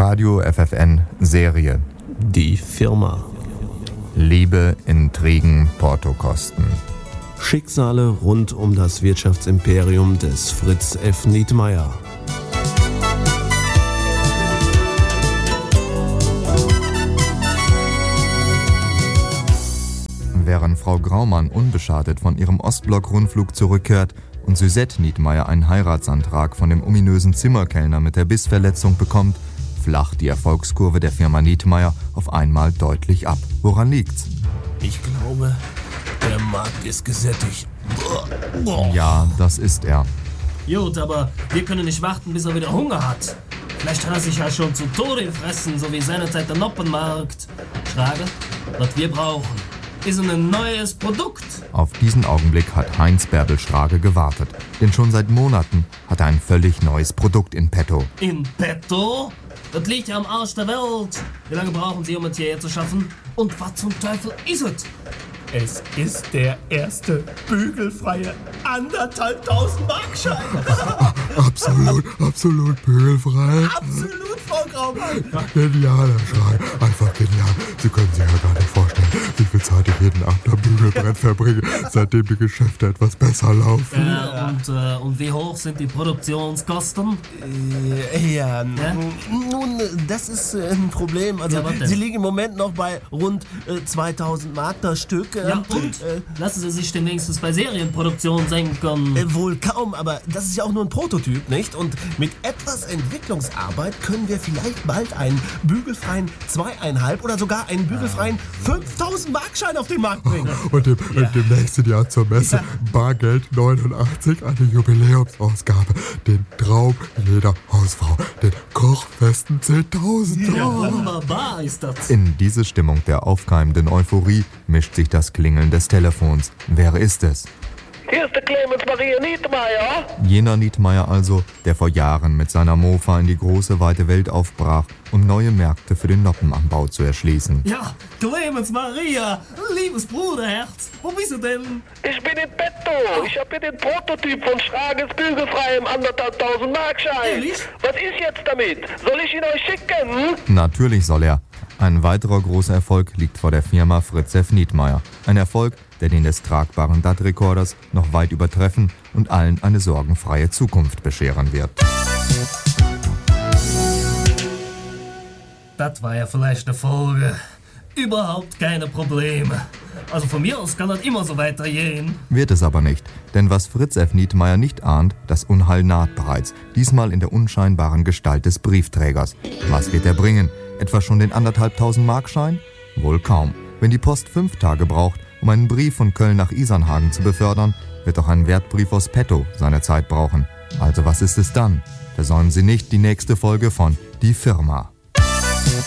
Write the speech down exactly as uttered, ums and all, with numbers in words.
Radio F F N Serie. Die Firma. Liebe, Intrigen, Portokosten. Schicksale rund um das Wirtschaftsimperium des Fritz F. Nietmeyer. Während Frau Graumann unbeschadet von ihrem Ostblock-Rundflug zurückkehrt und Suzette Nietmeyer einen Heiratsantrag von dem ominösen Zimmerkellner mit der Bissverletzung bekommt, flacht die Erfolgskurve der Firma Nietmeyer auf einmal deutlich ab. Woran liegt's? Ich glaube, der Markt ist gesättigt. Ja, das ist er. Gut, aber wir können nicht warten, bis er wieder Hunger hat. Vielleicht hat er sich ja schon zu Tode gefressen, so wie seinerzeit der Noppenmarkt. Frage, was wir brauchen, ist ein neues Produkt. Auf diesen Augenblick hat Heinz Bärbel Strage gewartet. Denn schon seit Monaten hat er ein völlig neues Produkt in petto. In petto? Das liegt ja am Arsch der Welt. Wie lange brauchen Sie, um es hierher zu schaffen? Und was zum Teufel ist es? Es ist der erste bügelfreie anderthalbtausend Markschein. Absolut, absolut bügelfrei. Absolut, Frau Graumann. Genialer Schrei, einfach genial. Sie können sich ja gar nicht vorstellen, wie viel Zeit ich jeden Abend am Bügelbrett verbringe, seitdem die Geschäfte etwas besser laufen. Äh, und, äh, und wie hoch sind die Produktionskosten? Äh, ja, Ja? nun, das ist äh, ein Problem. Also, Ja, was denn? Sie liegen im Moment noch bei rund äh, zweitausend Mark das Stück. Äh, Ja, und? Äh, Lassen Sie sich denn wenigstens bei Serienproduktion senken? Äh, wohl kaum, aber das ist ja auch nur ein Prototyp, nicht? Und mit etwas Entwicklungsarbeit können wir vielleicht bald einen bügelfreien zweieinhalb oder sogar einen bügelfreien fünftausend Markschein auf den Markt bringen. Und dem, ja. dem nächsten Jahr zur Messe Ja. Bargeld neunundachtzig, eine Jubiläumsausgabe. Den Traum jeder Hausfrau, den kochfesten zehntausend. Ja, wunderbar ist das. In diese Stimmung der aufkeimenden Euphorie mischt sich das Klingeln des Telefons. Wer ist es? Hier ist der Clemens Maria Nietmeyer. Jener Nietmeyer also, der vor Jahren mit seiner Mofa in die große, weite Welt aufbrach, um neue Märkte für den Noppenanbau zu erschließen. Ja, Clemens Maria, liebes Bruderherz, wo bist du denn? Ich bin in petto. Ich habe hier den Prototyp von Strages bügelfreiem anderthalbtausend Markschein. Ehrlich? Was ist jetzt damit? Soll ich ihn euch schicken? Natürlich soll er. Ein weiterer großer Erfolg liegt vor der Firma Fritz F. Nietmeyer. Ein Erfolg, der den des tragbaren D A T-Rekorders noch weit übertreffen und allen eine sorgenfreie Zukunft bescheren wird. Das war ja vielleicht eine Folge. Überhaupt keine Probleme. Also von mir aus kann das immer so weitergehen. Wird es aber nicht, denn was Fritz F. Nietmeyer nicht ahnt, das Unheil naht bereits, diesmal in der unscheinbaren Gestalt des Briefträgers. Was wird er bringen? Etwa schon den anderthalbtausend Markschein? Wohl kaum. Wenn die Post fünf Tage braucht, um einen Brief von Köln nach Isernhagen zu befördern, wird auch ein Wertbrief aus petto seine Zeit brauchen. Also was ist es dann? Versäumen Sie nicht die nächste Folge von Die Firma.